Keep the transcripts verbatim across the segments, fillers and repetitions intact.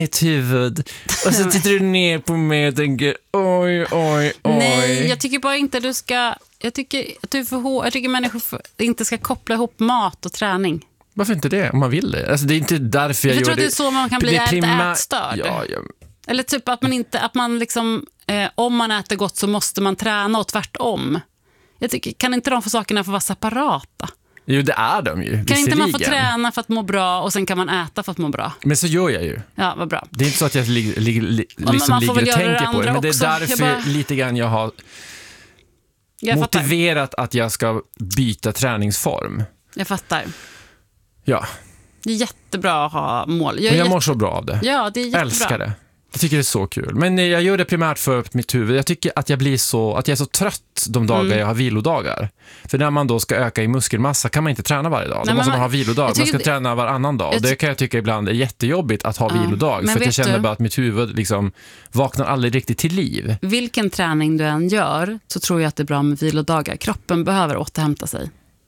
ett huvud. Och så tittar du ner på mig och tänker oj, oj, oj. Nej, jag tycker bara inte du ska... Jag tycker att du får, jag tycker människor för, inte ska koppla ihop mat och träning. Varför inte det, om man vill det? Alltså, det är inte därför jag, jag gör tror det. att det är så man kan bli prima- ätstörd. Ja, ja. Eller typ att man inte... Att man liksom, eh, om man äter gott så måste man träna och tvärtom. Jag tycker, kan inte de för sakerna få vara separata? Jo, det är de ju. Kan inte man få träna för att må bra och sen kan man äta för att må bra? Men så gör jag ju. Ja, vad bra. Det är inte så att jag li, li, li, liksom ligger och tänker på det. Men det är också. därför bara... lite grann jag har jag motiverat att jag ska byta träningsform. Jag fattar. Ja. Det är jättebra att ha mål. Jag, jag jätte... mår så bra av det. Ja, det är jättebra. Älskar det. Jag tycker det är så kul. Men jag gör det primärt för mitt huvud. Jag tycker att jag blir så att jag är så trött de dagar mm. jag har vilodagar. För när man då ska öka i muskelmassa kan man inte träna varje dag. Då Nej, måste man, man ha vilodag. Man ska det... träna varannan dag. Och det kan jag tycka ibland är jättejobbigt att ha ja, vilodag. För att jag känner du... bara att mitt huvud liksom vaknar aldrig riktigt till liv. Vilken träning du än gör så tror jag att det är bra med vilodagar. Kroppen behöver återhämta sig.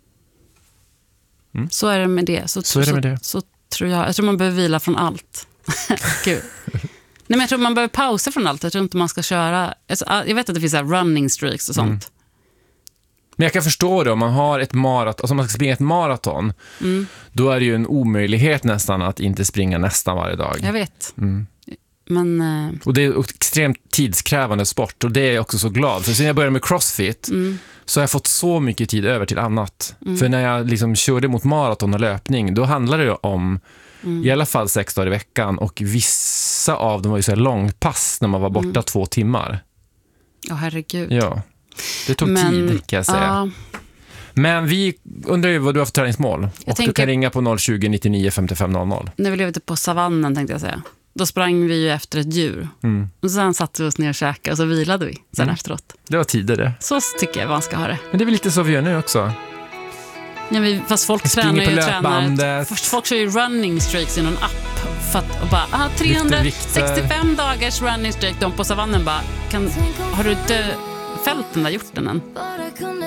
Mm. Så är det med det. Så, så är det med det. Så, så tror jag. Jag tror man behöver vila från allt. Gud. Nej, men jag tror man behöver pausa från allt. Jag tror inte man ska köra... Alltså, jag vet att det finns här running streaks och sånt. Mm. Men jag kan förstå det. Om man har ett maraton, alltså om man ska springa ett maraton, mm. då är det ju en omöjlighet nästan att inte springa nästan varje dag. Jag vet. Mm. Men, uh... och det är en extremt tidskrävande sport. Och det är jag också så glad. För sen jag började med CrossFit mm. så har jag fått så mycket tid över till annat. Mm. För när jag liksom körde mot maraton och löpning, då handlade det om Mm. i alla fall sex dagar i veckan, och vissa av dem var ju så här långpass när man var borta mm. två timmar. Ja, oh, herregud. Ja, det tog Men, tid kan jag säga. Uh... Men vi undrar ju vad du har för träningsmål. Jag och tänker... du kan ringa på noll tjugo nittionio femtiofem noll noll. När vi levde på savannen tänkte jag säga. Då sprang vi ju efter ett djur. Mm. Och sen satte vi oss ner och käkade och så vilade vi sen mm. efteråt. Det var tidigare. Så tycker jag man ska ha det. Men det är väl lite så vi gör nu också. Ja, vi, fast folk tränar ju tränar. Först folk kör ju running streaks i någon app för att och bara ah, trehundrasextiofem dagars running streak. De på savannen bara kan, har du inte fällt den där hjorten än?